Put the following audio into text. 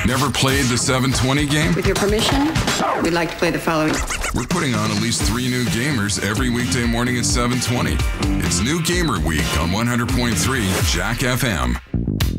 Never played the 720 game? With your permission, we'd like to play the following. We're putting on at least 3 new gamers every weekday morning at 720. It's New Gamer Week on 100.3 Jack FM.